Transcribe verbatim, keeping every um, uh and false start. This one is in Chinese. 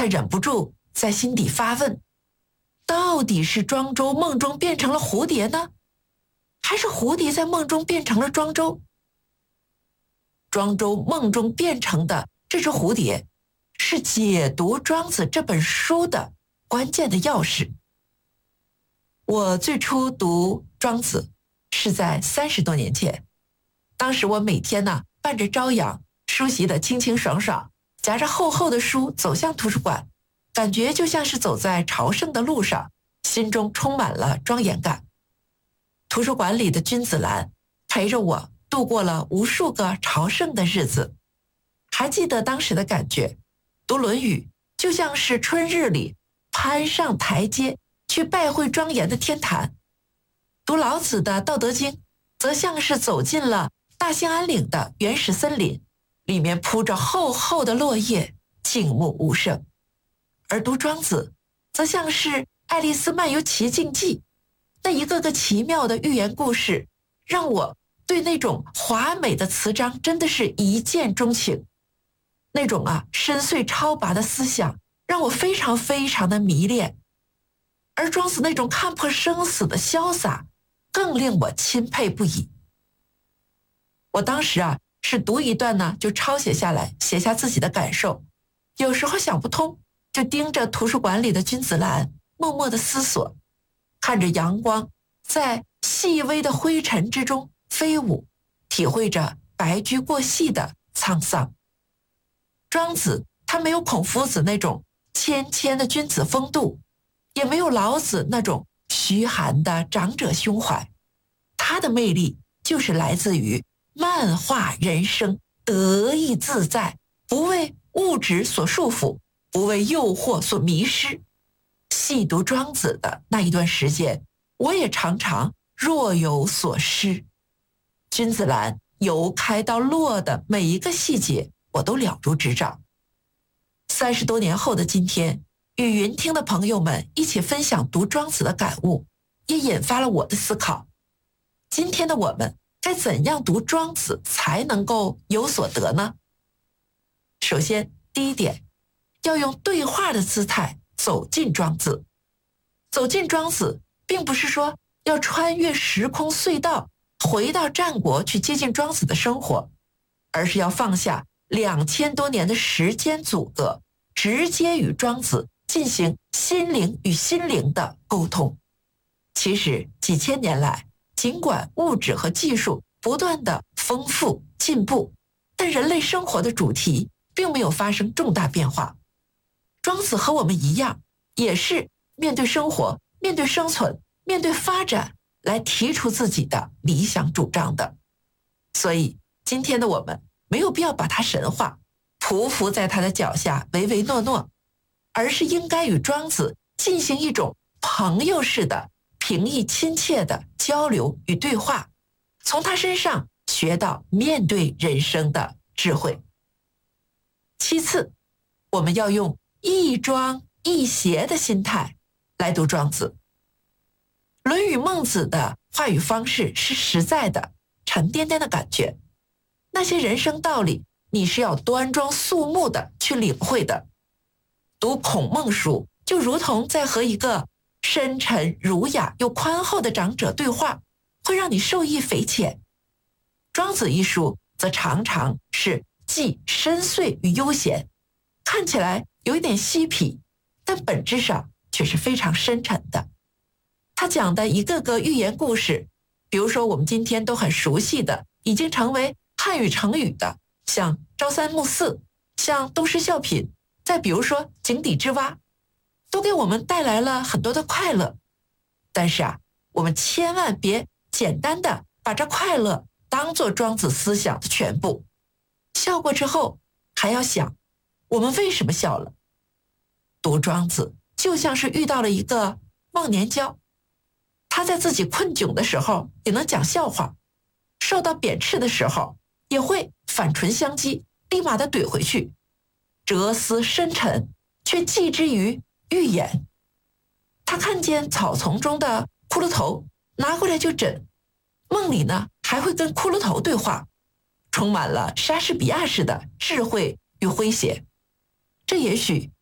他忍不住在心底发问：到底是庄周梦中变成了蝴蝶呢，还是蝴蝶在梦中变成了庄周？庄周梦中变成的这只蝴蝶，是解读《庄子》这本书的关键的钥匙。我最初读《庄子》是在三十多年前，当时我每天呢伴着朝阳，梳洗得清清爽爽，夹着厚厚的书走向图书馆，感觉就像是走在朝圣的路上，心中充满了庄严感。图书馆里的君子兰陪着我度过了无数个朝圣的日子。还记得当时的感觉，读《论语》就像是春日里攀上台阶去拜会庄严的天坛，读老子的《道德经》则像是走进了大兴安岭的原始森林，里面铺着厚厚的落叶，静穆无声。而读庄子则像是《爱丽丝漫游奇境记》，那一个个奇妙的寓言故事让我对那种华美的词章真的是一见钟情。那种啊深邃超拔的思想让我非常非常的迷恋，而庄子那种看破生死的潇洒更令我钦佩不已。我当时啊是读一段呢就抄写下来，写下自己的感受，有时候想不通就盯着图书馆里的君子兰默默的思索，看着阳光在细微的灰尘之中飞舞，体会着白驹过隙的沧桑。庄子他没有孔夫子那种谦谦的君子风度，也没有老子那种虚寒的长者胸怀，他的魅力就是来自于漫画人生，得意自在，不为物质所束缚，不为诱惑所迷失。细读庄子的那一段时间，我也常常若有所失。君子兰由开到落的每一个细节我都了如指掌。三十多年后的今天，与云听的朋友们一起分享读庄子的感悟，也引发了我的思考。今天的我们该怎样读庄子才能够有所得呢？首先，第一点，要用对话的姿态走进庄子。走进庄子并不是说要穿越时空隧道回到战国去接近庄子的生活，而是要放下两千多年的时间阻隔，直接与庄子进行心灵与心灵的沟通。其实几千年来，尽管物质和技术不断的丰富进步，但人类生活的主题并没有发生重大变化。庄子和我们一样，也是面对生活，面对生存，面对发展来提出自己的理想主张的。所以今天的我们没有必要把他神化，匍匐在他的脚下唯唯诺诺，而是应该与庄子进行一种朋友式的平易亲切的交流与对话，从他身上学到面对人生的智慧。其次，我们要用亦庄亦谐的心态来读庄子。论语孟子的话语方式是实在的，沉甸甸的感觉，那些人生道理你是要端庄肃穆的去领会的。读孔孟书就如同在和一个深沉儒雅又宽厚的长者对话，会让你受益匪浅。庄子一书则常常是既深邃与悠闲，看起来有一点嬉皮，但本质上却是非常深沉的。他讲的一个个寓言故事，比如说我们今天都很熟悉的，已经成为汉语成语的，像朝三暮四，像东施效颦，再比如说井底之蛙，都给我们带来了很多的快乐。但是啊，我们千万别简单的把这快乐当作庄子思想的全部，笑过之后还要想我们为什么笑了。读庄子就像是遇到了一个忘年交，他在自己困窘的时候也能讲笑话，受到贬斥的时候也会反唇相讥，立马的怼回去，哲思深沉，却寄之于寓言。他看见草丛中的骷髅头，拿过来就枕，梦里呢还会跟骷髅头对话，充满了莎士比亚式的智慧与诙谐。这也许